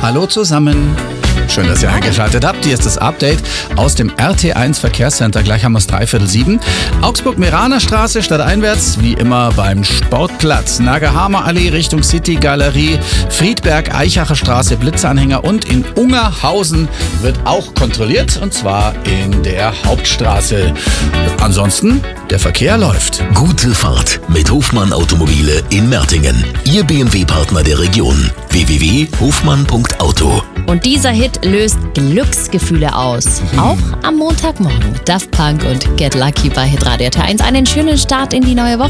Hallo zusammen. Schön, dass ihr eingeschaltet habt. Hier ist das Update aus dem RT1 Verkehrscenter. Gleich haben wir es 6:45. Augsburg-Meraner-Straße stadteinwärts, wie immer beim Sportplatz. Nagahamer Allee Richtung City Galerie. Friedberg-Eichacher Straße, Blitzanhänger. Und in Ungerhausen wird auch kontrolliert, und zwar in der Hauptstraße. Ansonsten, der Verkehr läuft. Gute Fahrt mit Hofmann Automobile in Mertingen. Ihr BMW-Partner der Region. www.hofmann.auto. Und dieser Hit löst Glücksgefühle aus. Auch am Montagmorgen. Daft Punk und Get Lucky bei Hitradio T1. Einen schönen Start in die neue Woche.